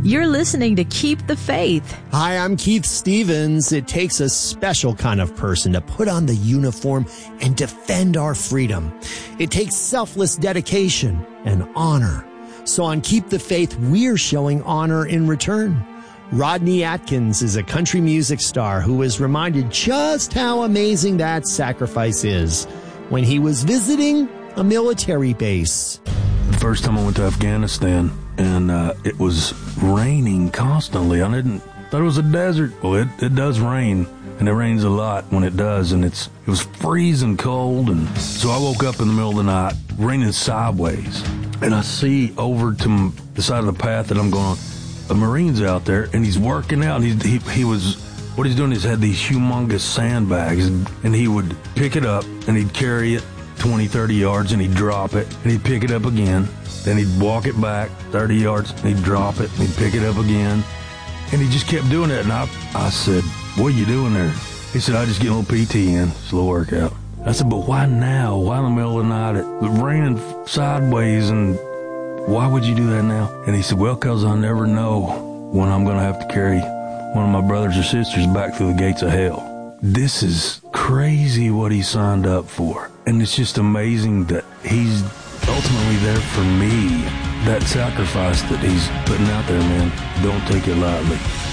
You're listening to Keep the Faith. Hi, I'm Keith Stevens. It takes a special kind of person to put on the uniform and defend our freedom. It takes selfless dedication and honor. So on Keep the Faith, we're showing honor in return. Rodney Atkins is a country music star who was reminded just how amazing that sacrifice is when he was visiting a military base. The first time I went to Afghanistan, and it was raining constantly. I thought it was a desert. Well, it does rain, and it rains a lot when it does, and it was freezing cold, and so I woke up in the middle of the night, raining sideways, and I see over to the side of the path that I'm going on, a Marine's out there, and he's working out, and he was, what he's doing is had these humongous sandbags, and he would pick it up, and he'd carry it 20, 30 yards, and he'd drop it, and he'd pick it up again. Then he'd walk it back 30 yards, and he'd drop it, and he'd pick it up again. And he just kept doing it. And I said, what are you doing there? He said, I just get a little PT in. It's a little workout. I said, but why now? Why in the middle of the night? It's raining sideways, and why would you do that now? And he said, well, because I never know when I'm going to have to carry one of my brothers or sisters back through the gates of hell. This is crazy what he signed up for. And it's just amazing that he's ultimately there for me. That sacrifice that he's putting out there, man, don't take it lightly.